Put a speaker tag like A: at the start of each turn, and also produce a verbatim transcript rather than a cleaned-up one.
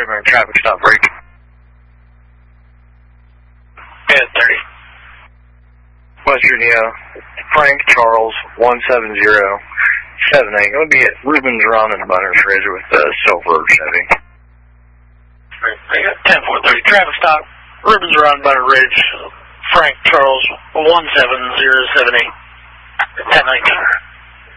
A: Raven, traffic stop break.
B: Yeah, thirty.
A: Western Neo, Frank Charles, one seven zero seven eight. Going to be at Rubens Run and Bunners Ridge with the Silver Chevy.
B: ten four thirty, traffic stop, Rubens Run, Bunners Ridge, Frank Charles, one seven zero seven eight, ten nineteen.